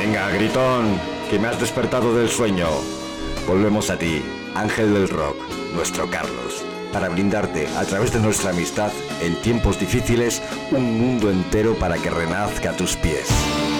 Venga, gritón, que me has despertado del sueño. Volvemos a ti, ángel del rock, nuestro Carlos, para brindarte, a través de nuestra amistad, en tiempos difíciles, un mundo entero para que renazca a tus pies.